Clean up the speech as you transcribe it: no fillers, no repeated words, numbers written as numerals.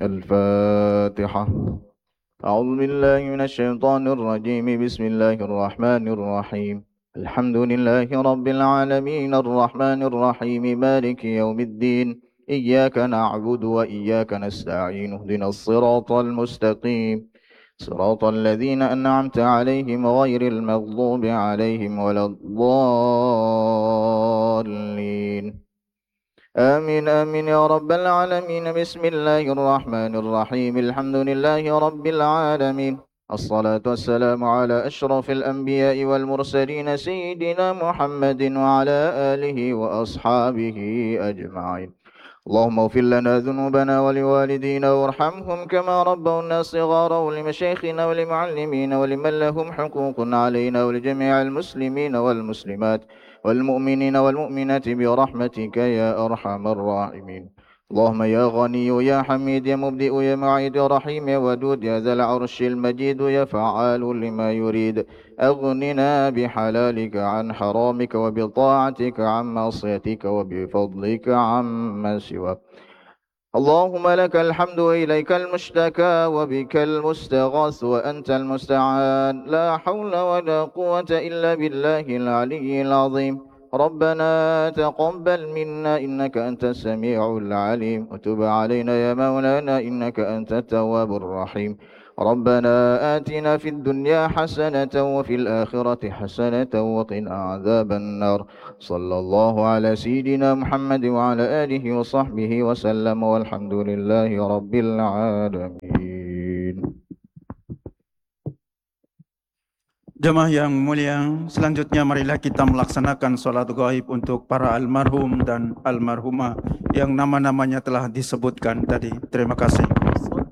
الفاتحة. أعوذ بالله من الشيطان الرجيم. بسم الله الرحمن الرحيم. الحمد لله رب العالمين الرحمن الرحيم مالك يوم الدين. إياك نعبد وإياك نستعين. اهدنا الصراط المستقيم صراط الذين أنعمت عليهم غير المغضوب عليهم ولا الضالين. آمين آمين يا رب العالمين. بسم الله الرحمن الرحيم. الحمد لله رب العالمين. الصلاة والسلام على أشرف الأنبياء والمرسلين سيدنا محمد وعلى آله وأصحابه أجمعين. اللهم اغفر لنا ذنوبنا ولوالدينا وارحمهم كما ربونا صغارا، ولمشايخنا ولمعلمينا ولمن لهم حقوق علينا، ولجميع المسلمين والمسلمات والمؤمنين والمؤمنات برحمتك يا أرحم الراحمين. اللهم يا غني يا حميد يا مبدئ يا معيد يا رحيم يا ودود يا ذا العرش المجيد يا فعال لما يريد، أغننا بحلالك عن حرامك، وبطاعتك عن معصيتك، وبفضلك عما سواك. اللهم لك الحمد وإليك المشتكى وبك المستغاث وأنت المستعان، لا حول ولا قوة إلا بالله العلي العظيم. ربنا تقبل منا إنك أنت السميع العليم، وتب علينا يا مولانا إنك أنت التواب الرحيم. ربنا آتنا في الدنيا حسنة وفي الآخرة حسنة وقنا عذاب النار. صلى الله على سيدنا محمد وعلى آله وصحبه وسلم، والحمد لله رب العالمين. Jemaah yang mulia, selanjutnya marilah kita melaksanakan sholat gaib untuk para almarhum dan almarhumah yang nama-namanya telah disebutkan tadi. Terima kasih.